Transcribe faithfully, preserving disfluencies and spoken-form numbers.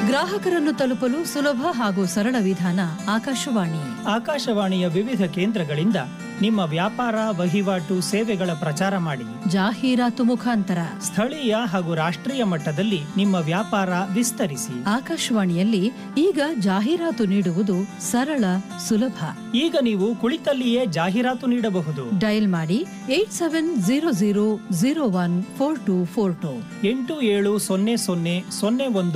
ಗ್ರಾಹಕರನ್ನು ತಲುಪಲು ಸುಲಭ ಹಾಗೂ ಸರಳ ವಿಧಾನ ಆಕಾಶವಾಣಿ. ಆಕಾಶವಾಣಿಯ ವಿವಿಧ ಕೇಂದ್ರಗಳಿಂದ ನಿಮ್ಮ ವ್ಯಾಪಾರ, ವಹಿವಾಟು, ಸೇವೆಗಳ ಪ್ರಚಾರ ಮಾಡಿ. ಜಾಹೀರಾತು ಮುಖಾಂತರ ಸ್ಥಳೀಯ ಹಾಗೂ ರಾಷ್ಟ್ರೀಯ ಮಟ್ಟದಲ್ಲಿ ನಿಮ್ಮ ವ್ಯಾಪಾರ ವಿಸ್ತರಿಸಿ. ಆಕಾಶವಾಣಿಯಲ್ಲಿ ಈಗ ಜಾಹೀರಾತು ನೀಡುವುದು ಸರಳ, ಸುಲಭ. ಈಗ ನೀವು ಕುಳಿತಲ್ಲಿಯೇ ಜಾಹೀರಾತು ನೀಡಬಹುದು. ಡಯಲ್ ಮಾಡಿ eight seven zero zero zero one four two four two ಎಂಟು ಏಳು ಸೊನ್ನೆ ಸೊನ್ನೆ ಸೊನ್ನೆ ಒಂದು